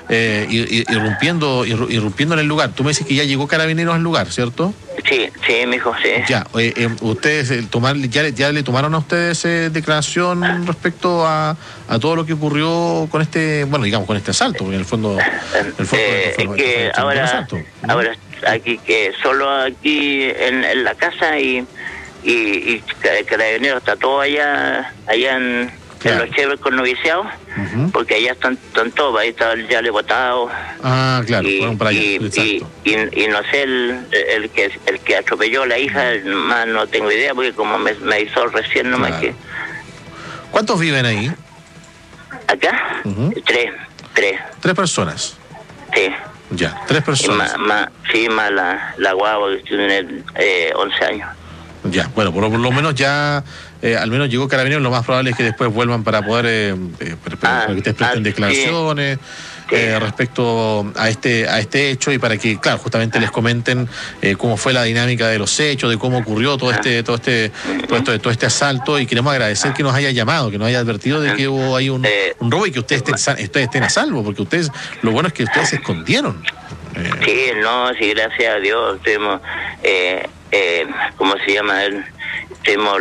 irrumpiendo en el lugar. Tú me dices que ya llegó Carabineros al lugar, ¿cierto? Sí, mijo, sí. Ya, ustedes ya le tomaron a ustedes declaración respecto a todo lo que ocurrió con este, bueno, digamos, con este asalto, porque en el fondo que ahora aquí que solo aquí en la casa y Carabineros está todo allá en los Chever con noviciados, porque allá están todos, ahí está ya le votado. Ah, claro, fueron para allá. Y no sé, el que atropelló a la hija, más no tengo idea, porque como me hizo recién nomás que... ¿Cuántos viven ahí? ¿Acá? Tres. ¿Tres personas? Sí. Ya, 3 personas. Más la guagua que tiene 11 años. Ya, bueno, por lo menos ya, al menos llegó Carabineros, lo más probable es que después vuelvan para poder, para que ustedes presten declaraciones respecto a este hecho y para que, claro, justamente les comenten cómo fue la dinámica de los hechos, de cómo ocurrió todo este asalto, y queremos agradecer que nos haya llamado, que nos haya advertido de que hubo ahí un robo y que ustedes estén a salvo, porque ustedes, lo bueno es que ustedes se escondieron. Sí, gracias a Dios tuvimos, ¿cómo se llama? Tuvimos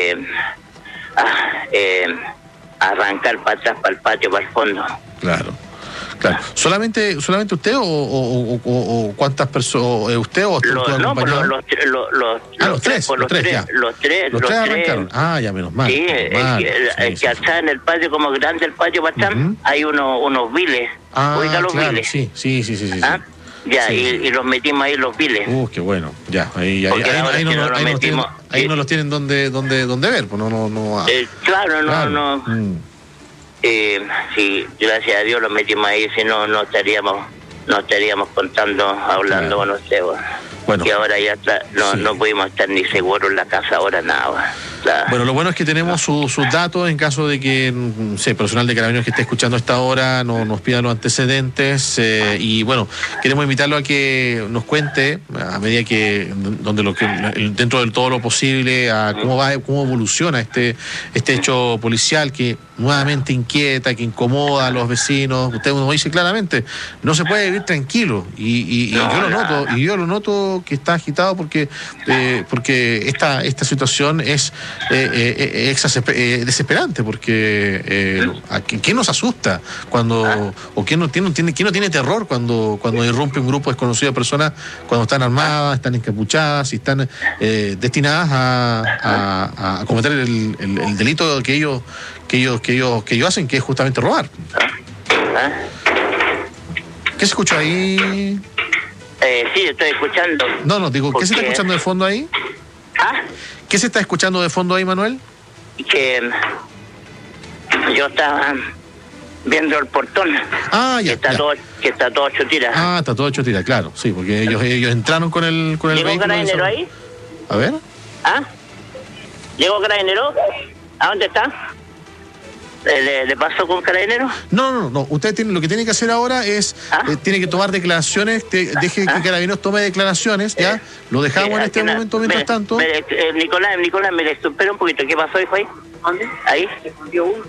arrancar para atrás, para el patio, para el fondo. Claro. ¿Solamente usted o cuántas personas? ¿Usted o los tres arrancaron. Ah, ya, menos mal. Sí, el que está en el patio, como grande el patio para atrás, hay unos viles. Oiga, los viles. Sí. Ya, sí. Y los metimos ahí los viles. Qué bueno, ya. Ahí no los tienen donde ver, pues no. Claro, no. Sí, gracias a Dios los metimos ahí, si no estaríamos hablando con ustedes. Bueno, y ahora ya no pudimos estar ni seguros en la casa, ahora nada. Bueno, lo bueno es que tenemos sus datos en caso de que, personal de Carabineros que esté escuchando a esta hora nos pida los antecedentes, y bueno, queremos invitarlo a que nos cuente a medida que dentro de todo lo posible a cómo evoluciona este hecho policial que nuevamente inquieta, que incomoda a los vecinos. Usted nos dice claramente, no se puede vivir tranquilo, y yo lo noto que está agitado porque esta situación es desesperante, porque ¿quién nos asusta cuando o quién no tiene terror cuando irrumpe un grupo desconocido de personas, cuando están armadas, están encapuchadas y están destinadas a cometer el delito que ellos hacen, que es justamente robar? ¿Qué se escucha ahí? Sí, estoy escuchando. No, digo, ¿qué se está escuchando de fondo ahí? ¿Qué se está escuchando de fondo ahí, Manuel? Que yo estaba viendo el portón. Ya. Que está todo hecho tira. Está todo hecho tira, claro, sí, porque ellos entraron con el vehículo. ¿Llegó Carabinero ahí? A ver. ¿Llegó Carabinero? ¿A dónde está? ¿Le pasó con Carabineros? No. Usted lo que tiene que hacer ahora es, tiene que tomar declaraciones, deje que Carabineros tome declaraciones, ¿ya? Lo dejamos en este momento mientras tanto. Nicolás, mire, espera un poquito, ¿qué pasó, hijo ahí? ¿Dónde? Ahí. Se escondió uno,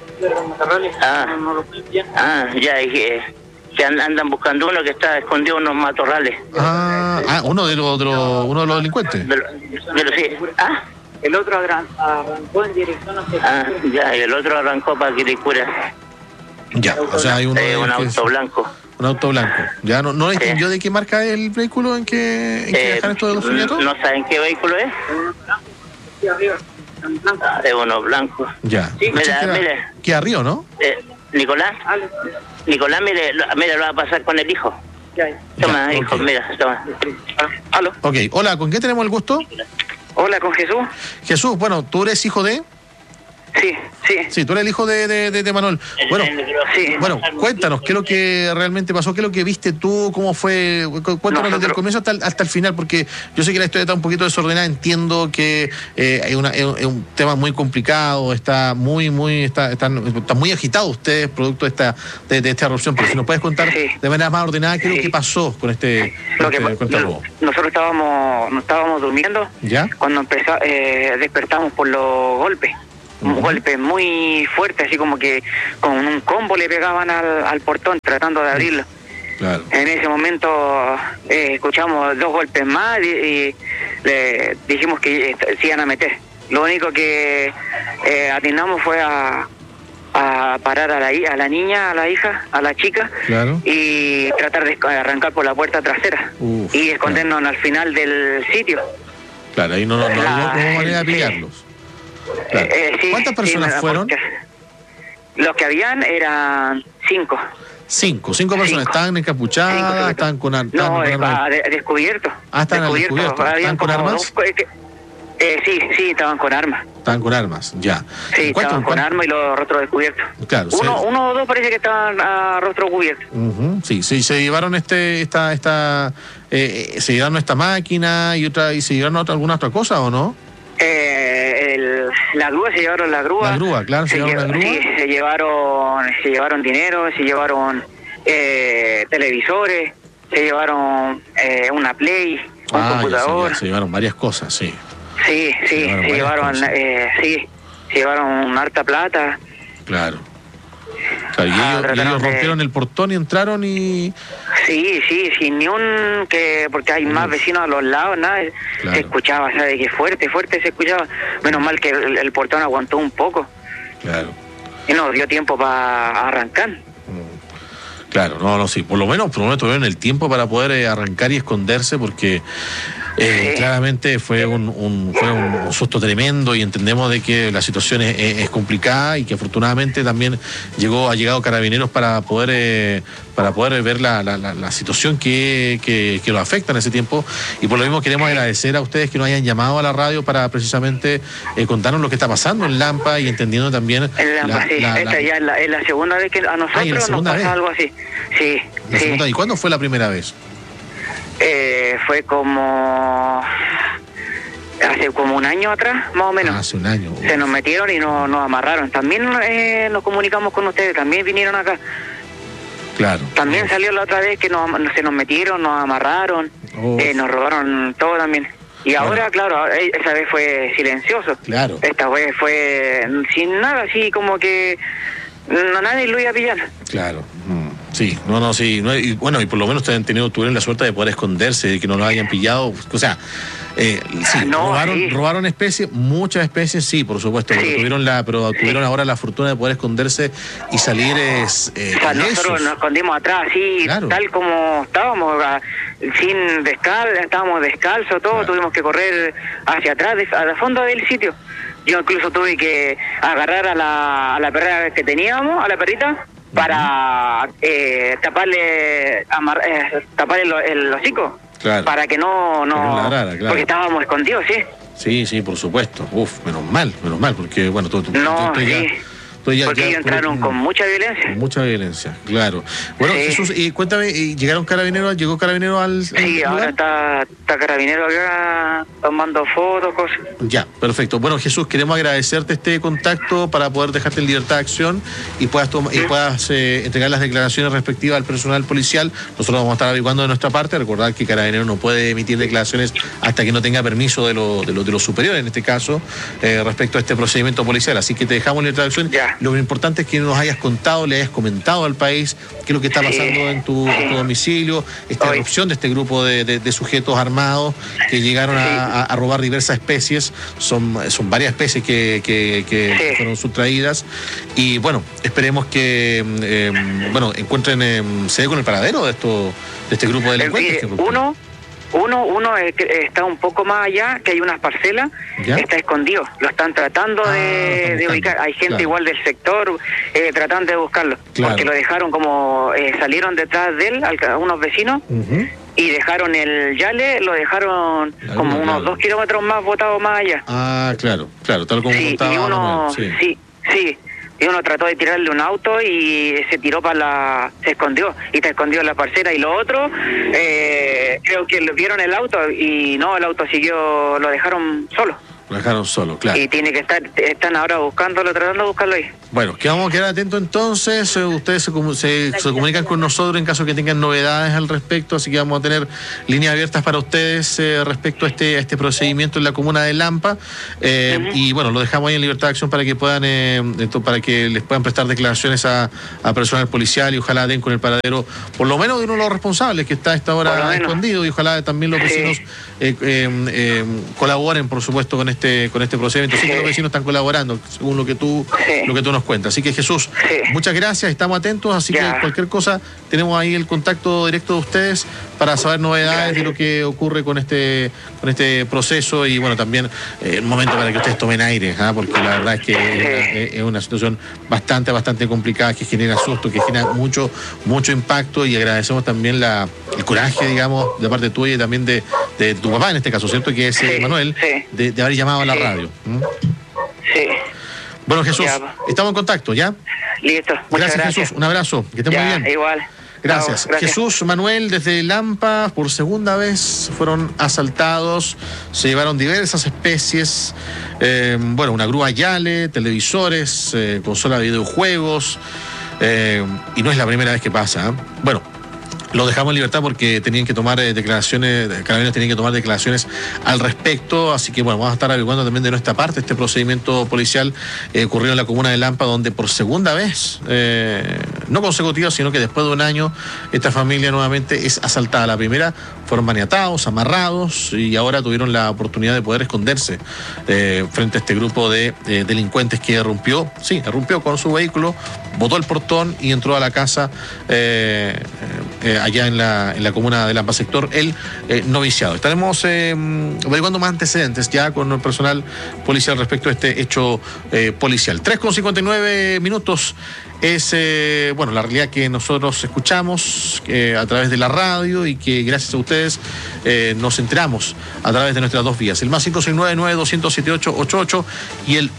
no lo pueden bien. Ya, dije, que andan buscando uno que está escondido en unos matorrales. Uno de los delincuentes. Sí. El otro arrancó en dirección hacia... ya, y el otro arrancó para Quilicura. Ya, o sea, hay un auto blanco. Un auto blanco. ¿Ya no distinguió de qué marca es el vehículo en que dejan estos de los foliatos? ¿No saben qué vehículo es? Sí, arriba. Es uno blanco. Ya. Sí, mire. ¿Qué arriba, no? Nicolás, mire, lo va a pasar con el hijo. Toma, hijo, mira, toma. ¿Aló? Ok, hola, ¿con qué tenemos el gusto? Hola, ¿con Jesús? Jesús, bueno, ¿tú eres hijo de...? Sí. Sí, tú eres el hijo de Manuel. Bueno, cuéntanos, ¿qué es lo que realmente pasó? ¿Qué es lo que viste tú? ¿Cómo fue? Cuéntanos desde el comienzo hasta el final, porque yo sé que la historia está un poquito desordenada, entiendo que es un tema muy complicado, está muy agitado ustedes, producto de esta erupción, pero si nos puedes contar de manera más ordenada qué es lo que pasó con este robo. Nosotros no estábamos durmiendo, ¿ya? Cuando despertamos por los golpes. golpes muy fuertes, así como que con un combo le pegaban al portón tratando de abrirlo. Claro. En ese momento escuchamos 2 golpes más y le dijimos que se iban a meter. Lo único que atinamos fue a parar a la niña, a la hija, a la chica, claro, y tratar de arrancar por la puerta trasera y escondernos al final del sitio. Claro, ahí no hubo manera de pillarlos. Claro. Sí, ¿Cuántas personas fueron? Los que habían eran 5. 5 personas. ¿Estaban encapuchadas? ¿Estaban con armas? No, descubierto. Estaban al descubierto. ¿Estaban con armas? Sí, estaban con armas. Estaban con armas, ya. Sí, estaban con armas y los rostros descubiertos. Claro. Uno o dos parece que estaban a rostro cubierto. Sí, se llevaron se llevaron esta máquina y se llevaron alguna otra cosa, ¿o no? La grúa, se llevaron la grúa. La grúa, claro, se llevaron la grúa. Sí, se llevaron dinero, se llevaron televisores, se llevaron una Play, un computador. Se llevaron varias cosas, sí. Sí, se llevaron harta plata. Claro. Y ellos rompieron el portón y entraron y... Sí, sin ni un... porque hay más vecinos a los lados, nada, claro. Se escuchaba, ¿sabes? Que fuerte se escuchaba. Menos mal que el portón aguantó un poco. Claro. Y nos dio tiempo para arrancar. Claro, sí, por lo menos tuvieron el tiempo para poder arrancar y esconderse, porque claramente fue un susto tremendo, y entendemos de que la situación es complicada, y que afortunadamente también ha llegado Carabineros para poder ver la situación que lo afecta en ese tiempo. Y por lo mismo queremos agradecer a ustedes que nos hayan llamado a la radio para precisamente contarnos lo que está pasando en Lampa, y entendiendo también esta ya es la segunda vez que a nosotros nos pasa algo así. Sí. ¿Y cuándo fue la primera vez? Fue como hace como un año atrás, más o menos. Hace un año. Se nos metieron y nos amarraron. También nos comunicamos con ustedes, también vinieron acá. Claro. También salió la otra vez que se nos metieron, nos amarraron, nos robaron todo también. Y ahora, claro, esa vez fue silencioso. Claro. Esta vez fue sin nada, así como que nadie lo iba a pillar. Claro. Sí, sí. Y bueno, y por lo menos tuvieron la suerte de poder esconderse, de que no lo hayan pillado. O sea, robaron especies, muchas especies, sí, por supuesto, pero tuvieron ahora la fortuna de poder esconderse y salir nosotros nos escondimos atrás, sí, claro. Tal como estábamos, estábamos descalzos, todo, claro. Tuvimos que correr hacia atrás, al fondo del sitio. Yo incluso tuve que agarrar a la perra que teníamos, a la perrita, para taparle el hocico. Claro. Para que no ladrara, claro. Porque estábamos escondidos, sí, por supuesto. Menos mal, porque bueno, porque ellos entraron con mucha violencia. Mucha violencia, claro. Bueno, sí. Jesús, cuéntame, ¿llegó Carabineros al Sí, ahora está Carabinero acá tomando fotos, cosas. Ya, perfecto. Bueno, Jesús, queremos agradecerte este contacto para poder dejarte en libertad de acción y puedas entregar las declaraciones respectivas al personal policial. Nosotros vamos a estar averiguando de nuestra parte. Recordar que Carabineros no puede emitir declaraciones hasta que no tenga permiso de los superiores, en este caso, respecto a este procedimiento policial. Así que te dejamos en libertad de acción. Ya. Lo importante es que nos hayas contado, le hayas comentado al país qué es lo que está pasando en tu domicilio, esta erupción de este grupo de sujetos armados que llegaron a robar diversas especies. Son varias especies que fueron sustraídas, y bueno, esperemos que encuentren, se dé con el paradero de este grupo de delincuentes. Uno está un poco más allá, que hay unas parcelas, está escondido, lo están tratando de ubicar. Hay gente igual del sector tratando de buscarlo, porque lo dejaron como salieron detrás de él, unos vecinos, y dejaron el yale, lo dejaron como unos 2 kilómetros más botados más allá. Claro, tal como contaba. Y uno, sí. Y uno trató de tirarle un auto y se tiró se escondió, y está escondido en la parcela. Y lo otro, creo que vieron el auto y no, el auto siguió, lo dejaron solo. Lo dejaron solo, claro. Y tiene que están ahora buscándolo, tratando de buscarlo ahí. Bueno, que vamos a quedar atentos entonces. Ustedes se comunican con nosotros en caso que tengan novedades al respecto, así que vamos a tener líneas abiertas para ustedes respecto a este procedimiento en la comuna de Lampa. Y bueno, lo dejamos ahí en libertad de acción para que puedan para que les puedan prestar declaraciones a personal policial y ojalá den con el paradero, por lo menos de uno de los responsables que está a esta hora escondido, y ojalá también los vecinos colaboren, por supuesto, con este procedimiento. Sí que los vecinos están colaborando, según lo que tú nos cuentas. Así que, Jesús, muchas gracias, estamos atentos, así que cualquier cosa, tenemos ahí el contacto directo de ustedes para saber novedades de lo que ocurre con este proceso, y bueno, también el momento para que ustedes tomen aire, porque la verdad es que es una situación bastante complicada, que genera susto, que genera mucho impacto, y agradecemos también el coraje, digamos, de parte tuya y también de tu papá en este caso, ¿cierto? Que es Manuel, de haber llamado a la radio. Sí. Bueno, Jesús, estamos en contacto, ¿ya? Listo, muchas gracias. Jesús, un abrazo, que estés muy bien. Igual. Gracias. Jesús Manuel, desde Lampa, por segunda vez fueron asaltados, se llevaron diversas especies, una grúa Yale, televisores, consola de videojuegos, y no es la primera vez que pasa. Bueno, lo dejamos en libertad porque tenían que tomar declaraciones, Carabineros tenían que tomar declaraciones al respecto, así que bueno, vamos a estar averiguando también de nuestra parte este procedimiento policial ocurrido en la comuna de Lampa, donde por segunda vez, no consecutiva, sino que después de un año, esta familia nuevamente es asaltada. La primera fueron maniatados, amarrados, y ahora tuvieron la oportunidad de poder esconderse frente a este grupo de delincuentes que irrumpió con su vehículo, botó el portón y entró a la casa allá en la comuna de Lampa, sector El Noviciado. Estaremos averiguando más antecedentes ya con el personal policial respecto a este hecho policial. 3:59 es la realidad que nosotros escuchamos a través de la radio, y que gracias a ustedes nos enteramos a través de nuestras dos vías, el más 569-9207-888 y el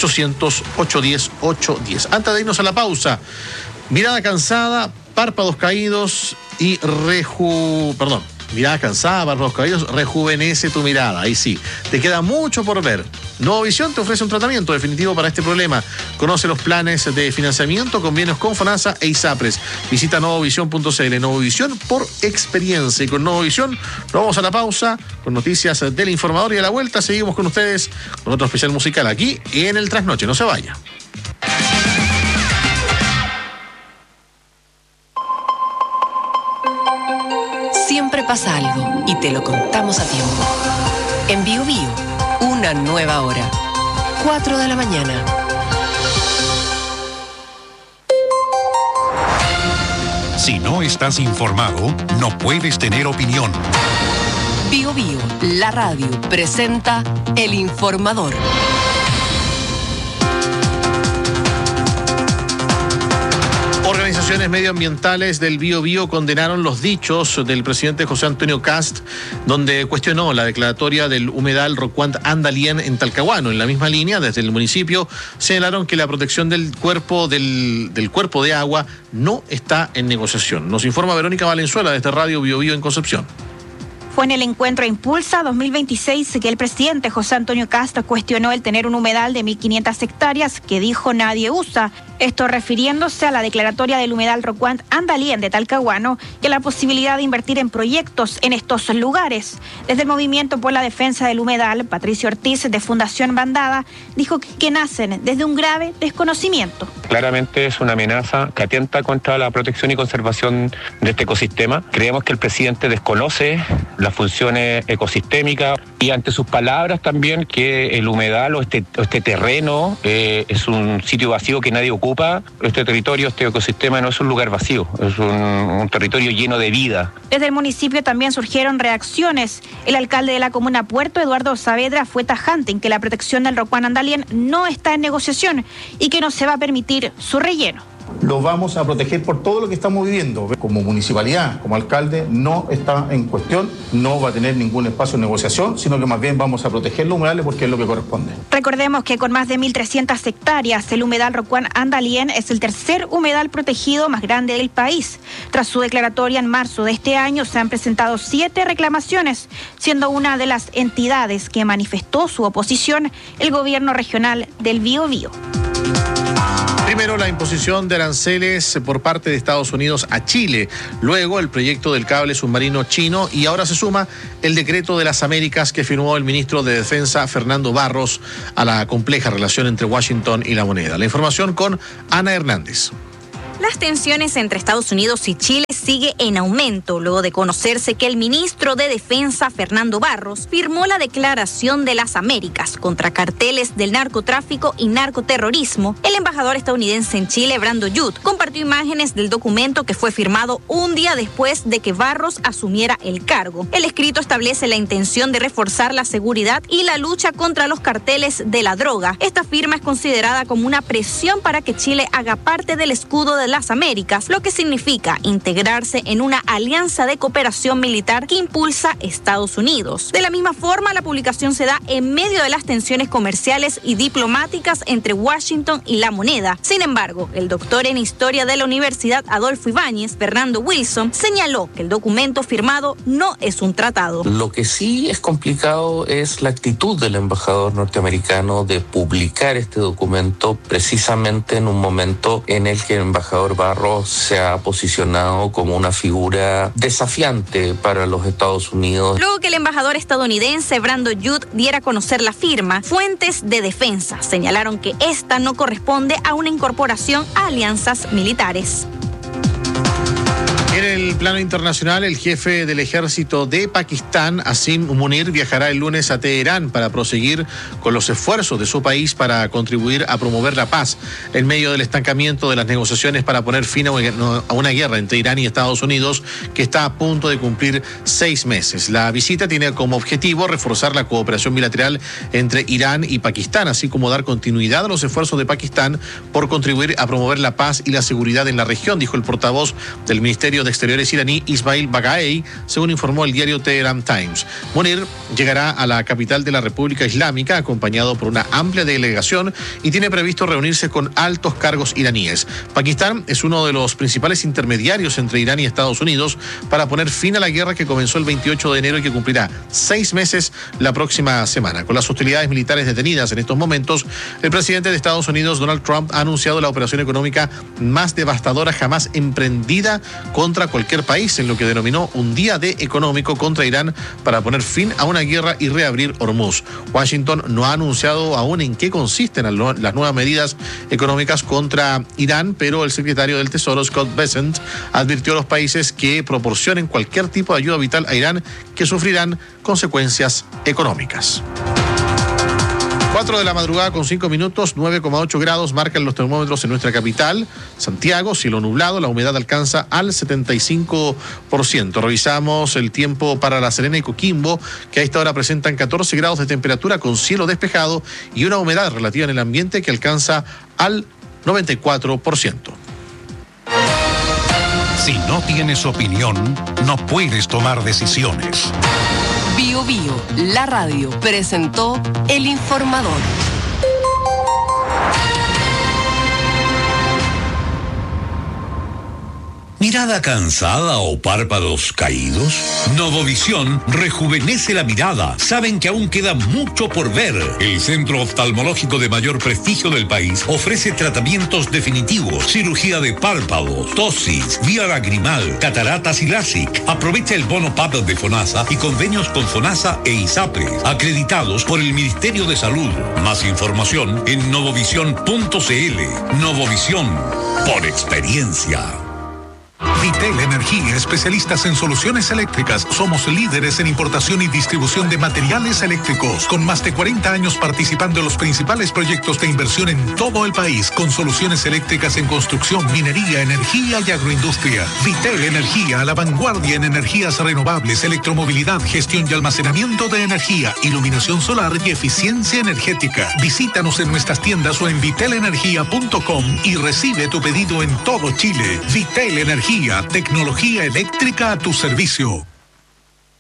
800-810-810. Antes de irnos a la pausa, mirada cansada, párpados caídos y mirada cansada, párpados caídos, rejuvenece tu mirada. Ahí sí, te queda mucho por ver. Novovisión te ofrece un tratamiento definitivo para este problema. Conoce los planes de financiamiento, convenios con FONASA e ISAPRES. Visita novovisión.cl. Novovisión por experiencia. Y con Novovisión nos vamos a la pausa con noticias del informador, y a la vuelta seguimos con ustedes con otro especial musical aquí en el Trasnoche. No se vaya. Siempre pasa algo y te lo contamos a tiempo. En Bio Bio, una nueva hora. 4 de la mañana. Si no estás informado, no puedes tener opinión. Bio Bio, la radio, presenta El Informador. Organizaciones medioambientales del Biobío condenaron los dichos del presidente José Antonio Kast, donde cuestionó la declaratoria del humedal Rocuant Andalien en Talcahuano. En la misma línea, desde el municipio señalaron que la protección del cuerpo de agua no está en negociación. Nos informa Verónica Valenzuela desde Radio Biobío en Concepción. Fue en el encuentro Impulsa 2026 que el presidente José Antonio Kast cuestionó el tener un humedal de 1.500 hectáreas que dijo nadie usa. Esto refiriéndose a la declaratoria del humedal Rocuant Andalien de Talcahuano y a la posibilidad de invertir en proyectos en estos lugares. Desde el Movimiento por la Defensa del Humedal, Patricio Ortiz, de Fundación Bandada, dijo que nacen desde un grave desconocimiento. Claramente es una amenaza que atenta contra la protección y conservación de este ecosistema. Creemos que el presidente desconoce las funciones ecosistémicas, y ante sus palabras también que el humedal o este terreno es un sitio vacío que nadie ocupa. Este territorio, este ecosistema no es un lugar vacío, es un territorio lleno de vida. Desde el municipio también surgieron reacciones. El alcalde de la comuna Puerto, Eduardo Saavedra, fue tajante en que la protección del Rocuant Andalien no está en negociación y que no se va a permitir su relleno. lo vamos a proteger por todo lo que estamos viviendo. Como municipalidad, como alcalde, no está en cuestión, no va a tener ningún espacio de negociación, sino que más bien vamos a proteger los humedales porque es lo que corresponde. Recordemos que con más de 1.300 hectáreas, el humedal Rocuán Andalien es el tercer humedal protegido más grande del país. Tras su declaratoria en marzo de este año, se han presentado 7 reclamaciones, siendo una de las entidades que manifestó su oposición el gobierno regional del Biobío. Primero, la imposición de aranceles por parte de Estados Unidos a Chile. Luego, el proyecto del cable submarino chino. Y ahora se suma el decreto de las Américas que firmó el ministro de Defensa, Fernando Barros, a la compleja relación entre Washington y la moneda. La información con Ana Hernández. Las tensiones entre Estados Unidos y Chile sigue en aumento luego de conocerse que el ministro de Defensa, Fernando Barros, firmó la Declaración de las Américas contra carteles del narcotráfico y narcoterrorismo. El embajador estadounidense en Chile, Brando Judd, compartió imágenes del documento que fue firmado un día después de que Barros asumiera el cargo. El escrito establece la intención de reforzar la seguridad y la lucha contra los carteles de la droga. Esta firma es considerada como una presión para que Chile haga parte del escudo de las Américas, lo que significa integrarse en una alianza de cooperación militar que impulsa Estados Unidos. De la misma forma, la publicación se da en medio de las tensiones comerciales y diplomáticas entre Washington y la moneda. Sin embargo, el doctor en Historia de la Universidad Adolfo Ibáñez, Fernando Wilson, señaló que el documento firmado no es un tratado. Lo que sí es complicado es la actitud del embajador norteamericano de publicar este documento precisamente en un momento en el que el embajador Barros se ha posicionado como una figura desafiante para los Estados Unidos. Luego que el embajador estadounidense Brando Judd diera a conocer la firma, fuentes de defensa señalaron que esta no corresponde a una incorporación a alianzas militares. En el plano internacional, el jefe del ejército de Pakistán, Asim Munir, viajará el lunes a Teherán para proseguir con los esfuerzos de su país para contribuir a promover la paz en medio del estancamiento de las negociaciones para poner fin a una guerra entre Irán y Estados Unidos que está a punto de cumplir 6 meses. La visita tiene como objetivo reforzar la cooperación bilateral entre Irán y Pakistán, así como dar continuidad a los esfuerzos de Pakistán por contribuir a promover la paz y la seguridad en la región, dijo el portavoz del Ministerio de Exteriores iraní, Ismail Baghai, según informó el diario Tehran Times. Munir llegará a la capital de la República Islámica acompañado por una amplia delegación y tiene previsto reunirse con altos cargos iraníes. Pakistán es uno de los principales intermediarios entre Irán y Estados Unidos para poner fin a la guerra que comenzó el 28 de enero y que cumplirá 6 meses la próxima semana. Con las hostilidades militares detenidas en estos momentos, el presidente de Estados Unidos, Donald Trump, ha anunciado la operación económica más devastadora jamás emprendida contra cualquier país, en lo que denominó un día D económico contra Irán para poner fin a una guerra y reabrir Hormuz. Washington no ha anunciado aún en qué consisten las nuevas medidas económicas contra Irán, pero el secretario del Tesoro, Scott Bessent, advirtió a los países que proporcionen cualquier tipo de ayuda vital a Irán que sufrirán consecuencias económicas. 4 de la madrugada con 5 minutos, 9,8 grados marcan los termómetros en nuestra capital, Santiago, cielo nublado, la humedad alcanza al 75%. Revisamos el tiempo para La Serena y Coquimbo, que a esta hora presentan 14 grados de temperatura con cielo despejado y una humedad relativa en el ambiente que alcanza al 94%. Si no tienes opinión, no puedes tomar decisiones. Bio Bio, la radio, presentó El Informador. ¿Mirada cansada o párpados caídos? Novovisión rejuvenece la mirada. Saben que aún queda mucho por ver. El centro oftalmológico de mayor prestigio del país ofrece tratamientos definitivos, cirugía de párpados, tosis, vía lagrimal, cataratas y LASIK. Aprovecha el bono PAP de FONASA y convenios con FONASA e ISAPRE, acreditados por el Ministerio de Salud. Más información en novovision.cl. Novovisión, por experiencia. Vitel Energía, especialistas en soluciones eléctricas. Somos líderes en importación y distribución de materiales eléctricos, con más de 40 años participando en los principales proyectos de inversión en todo el país, con soluciones eléctricas en construcción, minería, energía y agroindustria. Vitel Energía, a la vanguardia en energías renovables, electromovilidad, gestión y almacenamiento de energía, iluminación solar y eficiencia energética. Visítanos en nuestras tiendas o en vitelenergia.com y recibe tu pedido en todo Chile. Vitel Energía, tecnología eléctrica a tu servicio.